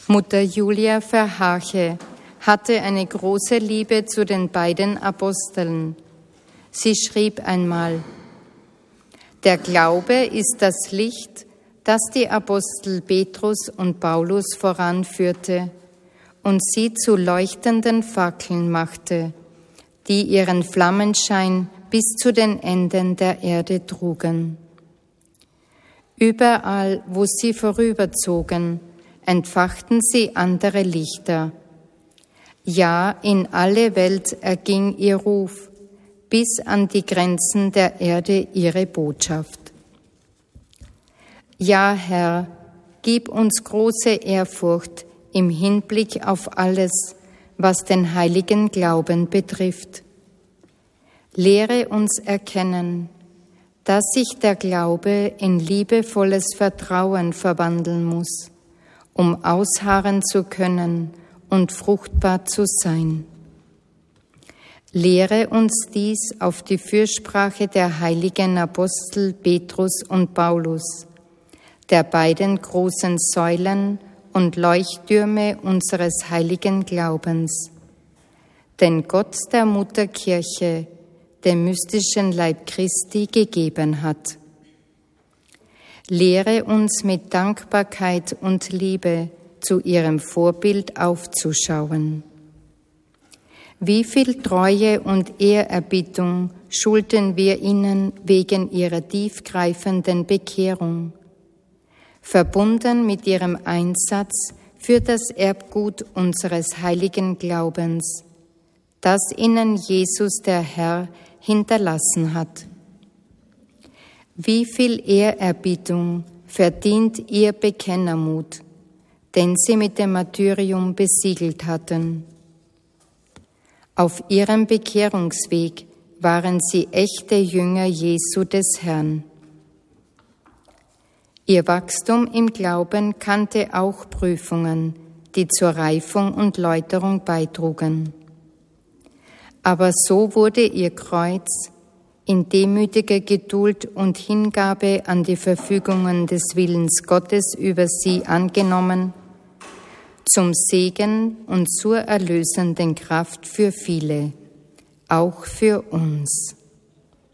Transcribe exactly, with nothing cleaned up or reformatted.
Mutter Julia Verhache hatte eine große Liebe zu den beiden Aposteln. Sie schrieb einmal: Der Glaube ist das Licht, das die Apostel Petrus und Paulus voranführte und sie zu leuchtenden Fackeln machte, die ihren Flammenschein bis zu den Enden der Erde trugen. Überall, wo sie vorüberzogen, entfachten sie andere Lichter. Ja, in alle Welt erging ihr Ruf, bis an die Grenzen der Erde ihre Botschaft. Ja, Herr, gib uns große Ehrfurcht im Hinblick auf alles, was den heiligen Glauben betrifft. Lehre uns erkennen, dass sich der Glaube in liebevolles Vertrauen verwandeln muss, um ausharren zu können und fruchtbar zu sein. Lehre uns dies auf die Fürsprache der heiligen Apostel Petrus und Paulus, der beiden großen Säulen und Leuchttürme unseres heiligen Glaubens. Den Gott der Mutterkirche, dem mystischen Leib Christi, gegeben hat. Lehre uns mit Dankbarkeit und Liebe zu ihrem Vorbild aufzuschauen. Wie viel Treue und Ehrerbietung schulden wir ihnen wegen ihrer tiefgreifenden Bekehrung, verbunden mit ihrem Einsatz für das Erbgut unseres heiligen Glaubens, das ihnen Jesus der Herr hinterlassen hat. Wie viel Ehrerbietung verdient ihr Bekennermut, den sie mit dem Martyrium besiegelt hatten. Auf ihrem Bekehrungsweg waren sie echte Jünger Jesu des Herrn. Ihr Wachstum im Glauben kannte auch Prüfungen, die zur Reifung und Läuterung beitrugen. Aber so wurde ihr Kreuz in demütiger Geduld und Hingabe an die Verfügungen des Willens Gottes über sie angenommen, zum Segen und zur erlösenden Kraft für viele, auch für uns.